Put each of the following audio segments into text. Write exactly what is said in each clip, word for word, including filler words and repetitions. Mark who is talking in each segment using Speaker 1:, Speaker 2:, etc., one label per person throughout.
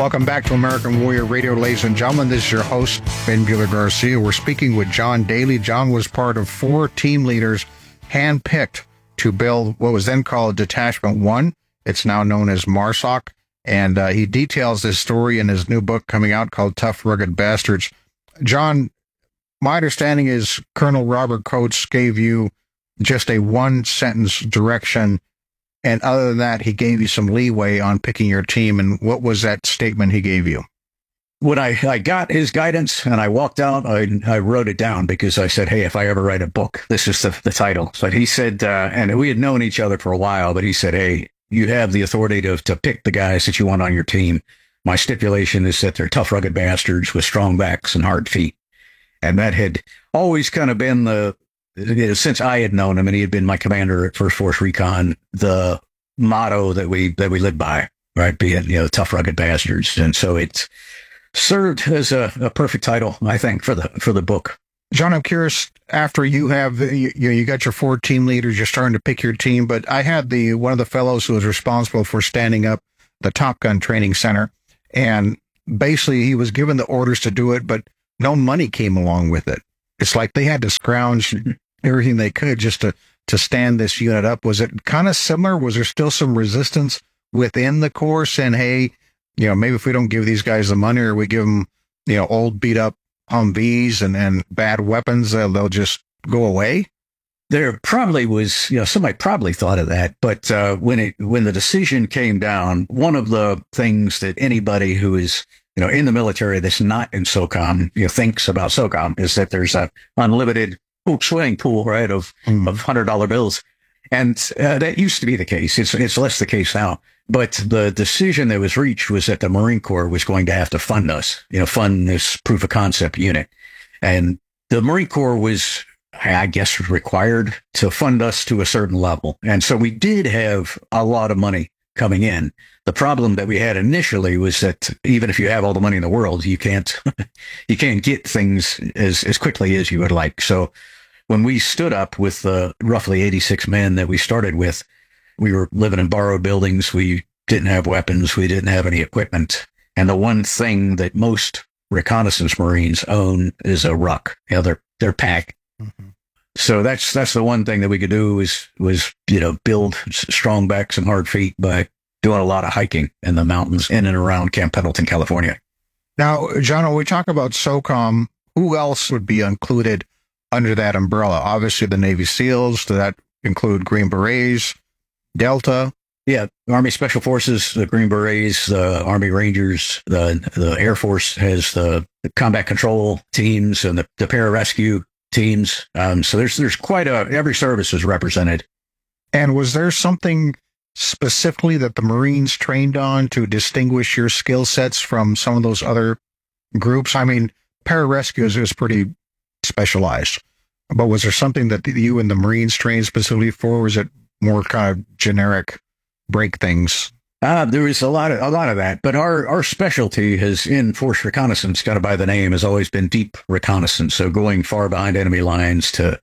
Speaker 1: Welcome back to American Warrior Radio, ladies and gentlemen. This is your host, Ben Bueller Garcia. We're speaking with John Daly. John was part of four team leaders handpicked to build what was then called Detachment One. It's now known as MARSOC. And uh, he details this story in his new book coming out called Tough, Rugged Bastards. John, my understanding is Colonel Robert Coates gave you just a one-sentence direction, and other than that, he gave you some leeway on picking your team. And what was that statement he gave you?
Speaker 2: When I, I got his guidance and I walked out, I, I wrote it down because I said, hey, if I ever write a book, this is the, the title. So he said, uh, and we had known each other for a while, but he said, hey, you have the authority to, to pick the guys that you want on your team. My stipulation is that they're tough, rugged bastards with strong backs and hard feet. And that had always kind of been the, you know, since I had known him and he had been my commander at First Force Recon, the motto that we, that we lived by, right? Being, you know, tough, rugged bastards. And so it's served as a, a perfect title, I think, for the, for the book.
Speaker 1: John, I'm curious, after you have, you, you got your four team leaders, you're starting to pick your team, but I had the, one of the fellows who was responsible for standing up the Top Gun Training Center. And basically he was given the orders to do it, but no money came along with it. It's like they had to scrounge everything they could just to, to stand this unit up. Was it kind of similar? Was there still some resistance within the Corps saying, hey, you know, maybe if we don't give these guys the money or we give them, you know, old beat up Humvees and, and bad weapons, uh, they'll just go away?
Speaker 2: There probably was, you know, somebody probably thought of that. But uh, when it when the decision came down, one of the things that anybody who is, you know, in the military that's not in SOCOM, you know, thinks about SOCOM is that there's a unlimited swimming pool, right, of mm. of hundred dollar bills, and uh, that used to be the case. It's it's less the case now. But the decision that was reached was that the Marine Corps was going to have to fund us, you know, fund this proof of concept unit. And the Marine Corps was, I guess, required to fund us to a certain level. And so we did have a lot of money coming in. The problem that we had initially was that even if you have all the money in the world, you can't, you can't get things as, as quickly as you would like. So when we stood up with the roughly eighty-six men that we started with, we were living in borrowed buildings. We didn't have weapons. We didn't have any equipment. And the one thing that most reconnaissance Marines own is a ruck, you know, their, their pack. Mm-hmm. So that's, that's the one thing that we could do was, was, you know, build strong backs and hard feet by doing a lot of hiking in the mountains in and around Camp Pendleton, California.
Speaker 1: Now, John, when we talk about SOCOM, who else would be included under that umbrella? Obviously the Navy SEALs. Does that include Green Berets? Delta?
Speaker 2: Yeah, Army Special Forces, the Green Berets, the Army Rangers, the the Air Force has the, the combat control teams and the, the pararescue teams. Um, so there's there's quite a, every service is represented.
Speaker 1: And was there something specifically that the Marines trained on to distinguish your skill sets from some of those other groups? I mean, pararescue is, is pretty specialized, but was there something that you and the Marines trained specifically for? Or was it more kind of generic break things?
Speaker 2: Uh, there is a lot of, a lot of that, but our, our specialty has in force reconnaissance, kind of by the name, has always been deep reconnaissance. So going far behind enemy lines to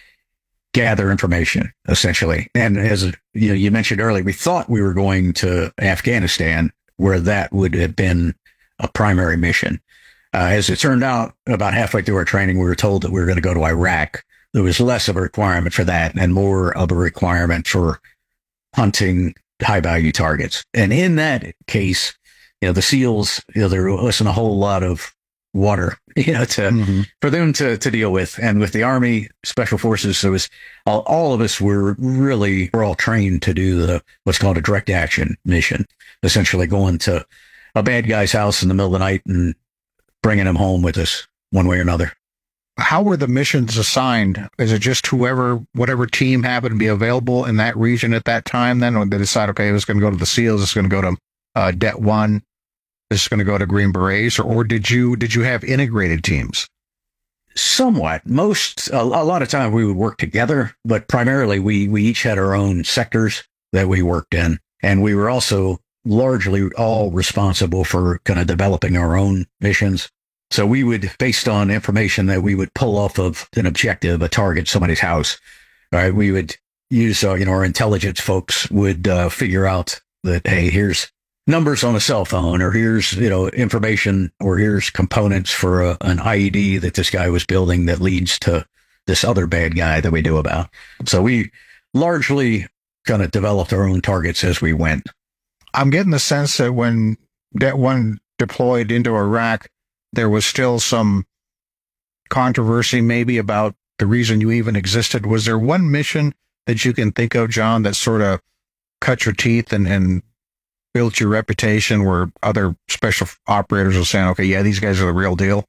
Speaker 2: gather information, essentially. And as you know, you mentioned earlier, we thought we were going to Afghanistan, where that would have been a primary mission. Uh, as it turned out, about halfway through our training, we were told that we were going to go to Iraq. There was less of a requirement for that and more of a requirement for hunting high value targets. And in that case, you know, the SEALs, you know, there wasn't a whole lot of water, you know, to, mm-hmm. for them to, to deal with. And with the Army Special Forces, there was all, all of us were really, we're all trained to do the, what's called a direct action mission, essentially going to a bad guy's house in the middle of the night and bringing him home with us one way or another.
Speaker 1: How were the missions assigned? Is it just whoever, whatever team happened to be available in that region at that time then? Or they decide, okay, it's going to go to the SEALs, it's going to go to uh, Det one, this is going to go to Green Berets, or, or did you did you have integrated teams?
Speaker 2: Somewhat. Most, a, a lot of times we would work together, but primarily we, we each had our own sectors that we worked in. And we were also largely all responsible for kind of developing our own missions. So we would, based on information that we would pull off of an objective, a target, somebody's house, right? We would use, uh, you know, our intelligence folks would uh, figure out that, hey, here's numbers on a cell phone, or here's, you know, information, or here's components for a, an I E D that this guy was building that leads to this other bad guy that we knew about. So we largely kind of developed our own targets as we went.
Speaker 1: I'm getting the sense that when that one deployed into Iraq, there was still some controversy maybe about the reason you even existed. Was there one mission that you can think of, John, that sort of cut your teeth and, and built your reputation where other special operators were saying, okay, yeah, these guys are the real deal?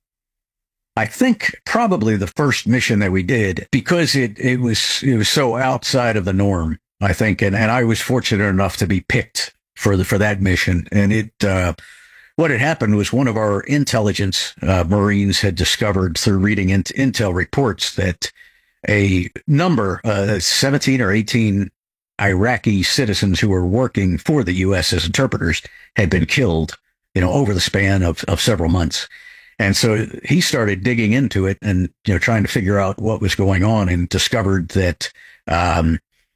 Speaker 2: I think probably the first mission that we did, because it, it was it was so outside of the norm, I think, and, and I was fortunate enough to be picked for the for that mission. And it uh, what had happened was one of our intelligence uh, Marines had discovered through reading in, intel reports that a number, uh, seventeen or eighteen Iraqi citizens who were working for the U S as interpreters had been killed, you know, over the span of, of several months. And so he started digging into it and, you know, trying to figure out what was going on, and discovered that um,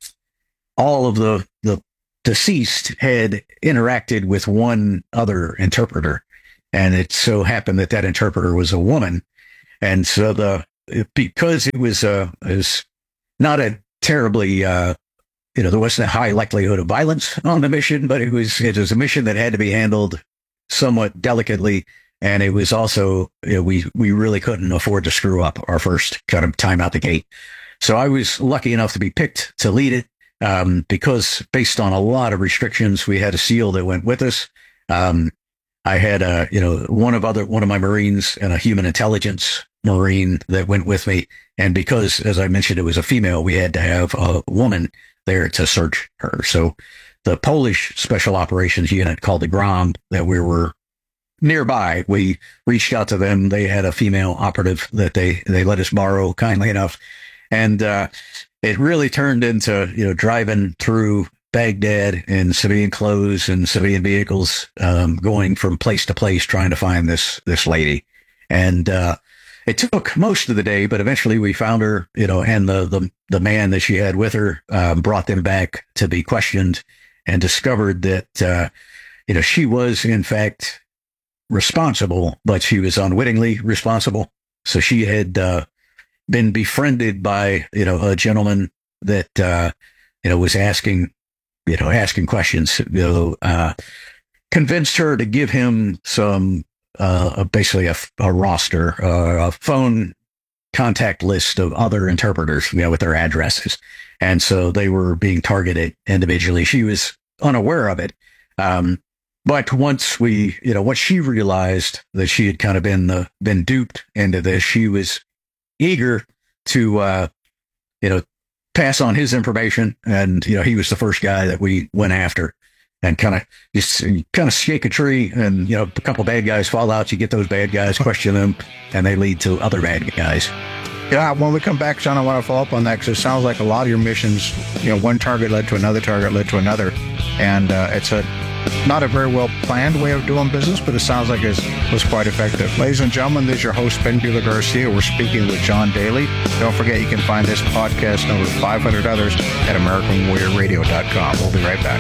Speaker 2: all of the, the deceased had interacted with one other interpreter. And it so happened that that interpreter was a woman. And so the, because it was, uh, it was not a terribly, uh, you know, there wasn't a high likelihood of violence on the mission, but it was, it was a mission that had to be handled somewhat delicately. And it was also, you know, we, we really couldn't afford to screw up our first kind of time out the gate. So I was lucky enough to be picked to lead it, um, because based on a lot of restrictions, we had a SEAL that went with us. Um, I had a, you know, one of other, one of my Marines and a human intelligence Marine that went with me. And because, as I mentioned, it was a female, we had to have a woman there to search her. So the Polish Special Operations Unit called the Grom that we were nearby, we reached out to them. They had a female operative that they, they let us borrow kindly enough. And, uh, it really turned into, you know, driving through Baghdad in civilian clothes and civilian vehicles, um, going from place to place, trying to find this, this lady. And, uh, it took most of the day, but eventually we found her, you know, and the, the, the man that she had with her, um, brought them back to be questioned, and discovered that, uh, you know, she was in fact responsible, but she was unwittingly responsible. So she had, uh, been befriended by, you know, a gentleman that, uh, you know, was asking, you know, asking questions, you know, uh, convinced her to give him some, uh, basically a, a roster, uh, a phone contact list of other interpreters, you know, with their addresses. And so they were being targeted individually. She was unaware of it. Um, But once we, you know, once she realized that she had kind of been the, been duped into this, she was eager to, uh, you know, pass on his information. And, you know, he was the first guy that we went after, and kind of just kind of shake a tree, and, you know, a couple of bad guys fall out. You get those bad guys, question them, and they lead to other bad guys.
Speaker 1: Yeah, when we come back, John, I want to follow up on that, because it sounds like a lot of your missions, you know, one target led to another target led to another. And uh, it's a not a very well planned way of doing business, but it sounds like it was quite effective. Ladies and gentlemen, this is your host, Ben Bueller Garcia. We're speaking with John Daly. Don't forget, you can find this podcast and over five hundred others at American Warrior Radio dot com. We'll be right back.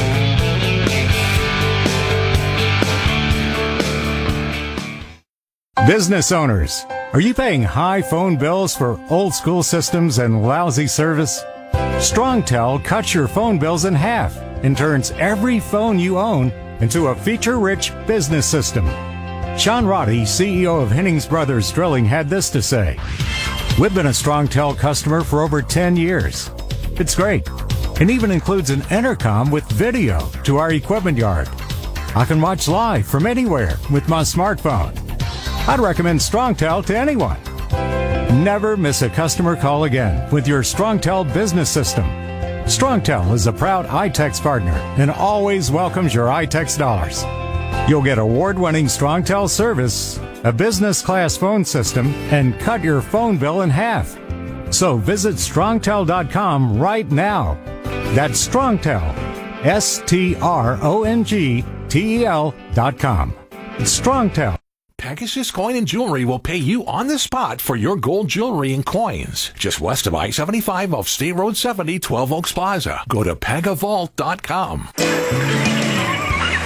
Speaker 3: Business owners, are you paying high phone bills for old school systems and lousy service? StrongTel cuts your phone bills in half and turns every phone you own into a feature-rich business system. Sean Roddy, C E O of Hennings Brothers Drilling, had this to say: "We've been a StrongTel customer for over ten years. It's great. It even includes an intercom with video to our equipment yard. I can watch live from anywhere with my smartphone. I'd recommend StrongTel to anyone. Never miss a customer call again with your StrongTel business system. StrongTel is a proud iTex partner and always welcomes your iTex dollars. You'll get award-winning StrongTel service, a business-class phone system, and cut your phone bill in half. So visit strongtel dot com right now. That's StrongTel, S T R O N G T E L dot com. StrongTel.
Speaker 4: Pegasus Coin and Jewelry will pay you on the spot for your gold jewelry and coins. Just west of I seventy-five off State Road seventy, twelve Oaks Plaza. Go to pega vault dot com.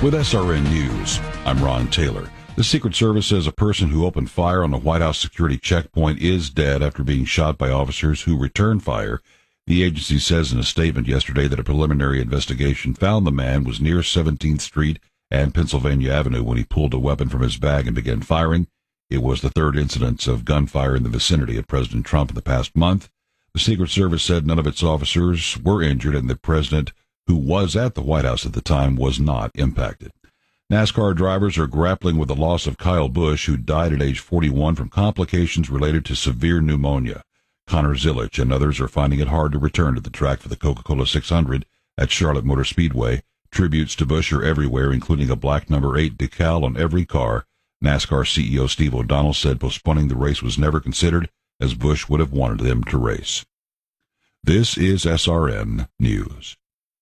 Speaker 5: With S R N News, I'm Ron Taylor. The Secret Service says a person who opened fire on the White House security checkpoint is dead after being shot by officers who returned fire. The agency says in a statement yesterday that a preliminary investigation found the man was near seventeenth Street and Pennsylvania Avenue when he pulled a weapon from his bag and began firing. It was the third incidence of gunfire in the vicinity of President Trump in the past month. The Secret Service said none of its officers were injured and the president, who was at the White House at the time, was not impacted. NASCAR drivers are grappling with the loss of Kyle Busch, who died at age forty-one from complications related to severe pneumonia. Connor Zilisch and others are finding it hard to return to the track for the Coca-Cola six hundred at Charlotte Motor Speedway. Tributes to Busch are everywhere, including a black number eight decal on every car. NASCAR C E O Steve O'Donnell said postponing the race was never considered, as Busch would have wanted them to race. This is S R N News.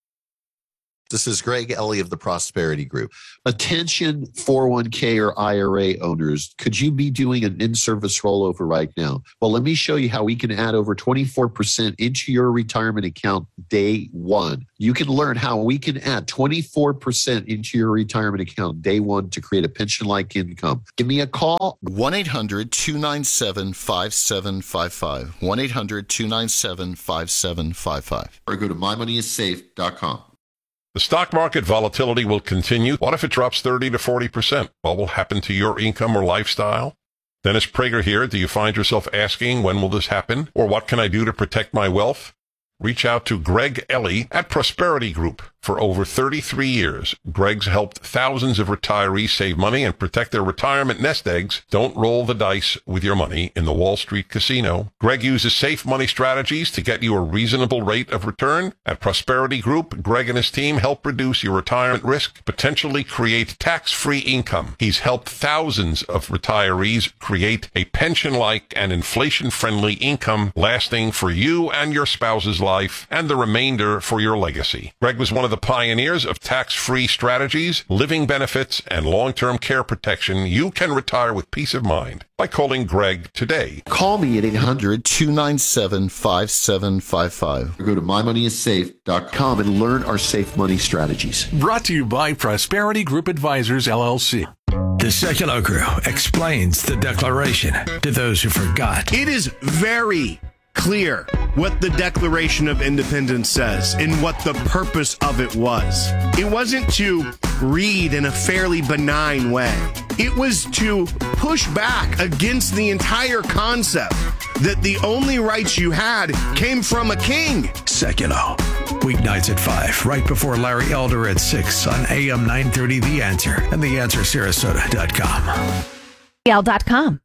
Speaker 6: This is Greg Ellie of the Prosperity Group. Attention four oh one k or I R A owners, could you be doing an in-service rollover right now? Well, let me show you how we can add over twenty-four percent into your retirement account day one. You can learn how we can add twenty-four percent into your retirement account day one to create a pension-like income. Give me a call.
Speaker 7: one eight hundred two nine seven five seven five five. one eight hundred two nine seven five seven five five.
Speaker 6: Or go to my money is safe dot com.
Speaker 8: The stock market volatility will continue. What if it drops thirty to forty percent? What will happen to your income or lifestyle? Dennis Prager here. Do you find yourself asking, when will this happen? Or what can I do to protect my wealth? Reach out to Greg Ellie at Prosperity Group. For over thirty-three years, Greg's helped thousands of retirees save money and protect their retirement nest eggs. Don't roll the dice with your money in the Wall Street casino. Greg uses safe money strategies to get you a reasonable rate of return. At Prosperity Group, Greg and his team help reduce your retirement risk, potentially create tax-free income. He's helped thousands of retirees create a pension-like and inflation-friendly income lasting for you and your spouse's life and the remainder for your legacy. Greg was one of the pioneers of tax-free strategies, living benefits, and long-term care protection. You can retire with peace of mind by calling Greg today.
Speaker 7: Call me at eight hundred two nine seven five seven five five.
Speaker 6: Or go to my money is safe dot com and learn our safe money strategies.
Speaker 4: Brought to you by Prosperity Group Advisors, L L C.
Speaker 9: The Secular Crew explains the Declaration to those who forgot.
Speaker 10: It is very clear what the Declaration of Independence says and what the purpose of it was. It wasn't to read in a fairly benign way. It was to push back against the entire concept that the only rights you had came from a king.
Speaker 9: Secular. Weeknights at five, right before Larry Elder at six on A M nine thirty The Answer and the answer sarasota dot com.
Speaker 11: L dot com.